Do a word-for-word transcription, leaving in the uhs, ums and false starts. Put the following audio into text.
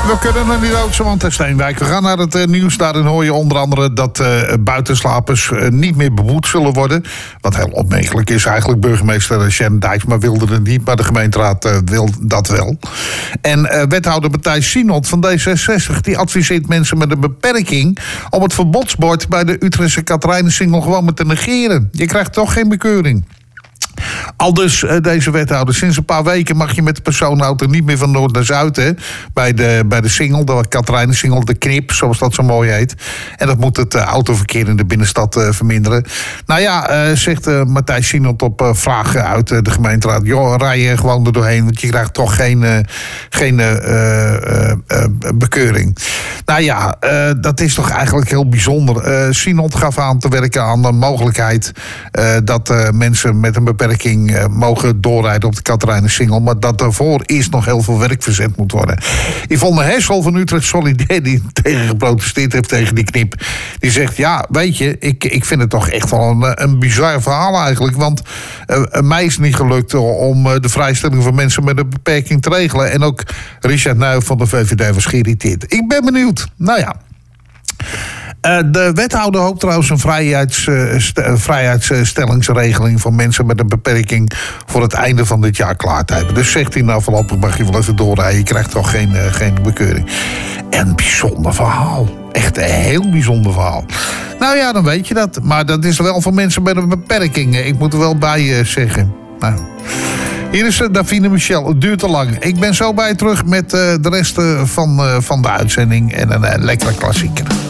We kunnen er niet ook zo, want Steenwijk. We gaan naar het uh, nieuws. Daarin hoor je onder andere dat uh, buitenslapers uh, niet meer beboet zullen worden. Wat heel opmerkelijk is eigenlijk. Burgemeester Sjen Dijksma wilde het niet, maar de gemeenteraad uh, wil dat wel. En uh, wethouder Matthijs Sinot van D zesenzestig... die adviseert mensen met een beperking om het verbodsbord bij de Utrechtse Katerijnensingel gewoon maar te negeren. Je krijgt toch geen bekeuring. Aldus uh, deze wethouder. Sinds een paar weken mag je met de personenauto niet meer van noord naar zuid. Hè, bij, de, bij de Singel, de Katerijnensingel, de knip, zoals dat zo mooi heet. En dat moet het uh, autoverkeer in de binnenstad uh, verminderen. Nou ja, uh, zegt uh, Matthijs Sinot op uh, vragen uit uh, de gemeenteraad. Joh, rij je gewoon er doorheen, want je krijgt toch geen, uh, geen uh, uh, uh, bekeuring. Nou ja, uh, dat is toch eigenlijk heel bijzonder. Uh, Sinot gaf aan te werken aan de mogelijkheid uh, dat uh, mensen met een beperking Uh, mogen doorrijden op de Katerijnensingel, maar dat daarvoor eerst nog heel veel werk verzet moet worden. Yvonne Hessel van Utrecht Solidair, die tegen geprotesteerd heeft tegen die knip, die zegt, ja, weet je, ik, ik vind het toch echt wel een, een bizar verhaal eigenlijk, want uh, mij is het niet gelukt om uh, de vrijstelling van mensen met een beperking te regelen. En ook Richard Nuyf van de V V D was geïrriteerd. Ik ben benieuwd. Nou ja. Uh, de wethouder hoopt trouwens een vrijheids, uh, st- vrijheidsstellingsregeling voor mensen met een beperking voor het einde van dit jaar klaar te hebben. Dus zegt hij nou voorlopig mag je wel even doorrijden, je krijgt toch geen, uh, geen bekeuring. Een bijzonder verhaal. Echt een heel bijzonder verhaal. Nou ja, dan weet je dat. Maar dat is wel voor mensen met een beperking. Ik moet er wel bij uh, zeggen. Nou. Hier is Davine Michel. Het duurt te lang. Ik ben zo bij je terug met uh, de rest uh, van, uh, van de uitzending en een uh, lekkere klassieker.